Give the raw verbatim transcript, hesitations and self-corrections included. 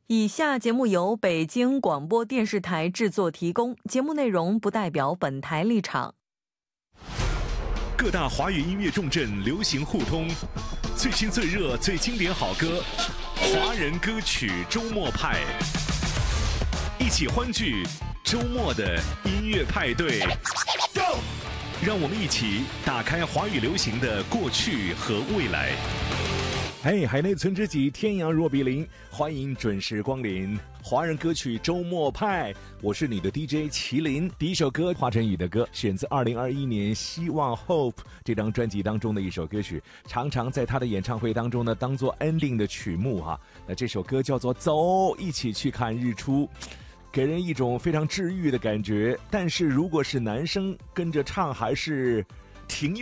以下节目由北京广播电视台制作提供，节目内容不代表本台立场。 各大华语音乐重镇流行互通，最新最热最经典好歌，华人歌曲周末派，一起欢聚周末的音乐派对。让我们一起打开华语流行的过去和未来。嘿，海内存知己，天涯若比邻，欢迎准时光临华人歌曲周末派，我是你的 D J 麒麟。第一首歌华晨宇的歌，选自二零二一年希望 Hope 这张专辑当中的一首歌曲，常常在他的演唱会当中呢当做 ending 的曲目哈。那这首歌叫做走，一起去看日出，给人一种非常治愈的感觉。但是如果是男生跟着唱，还是挺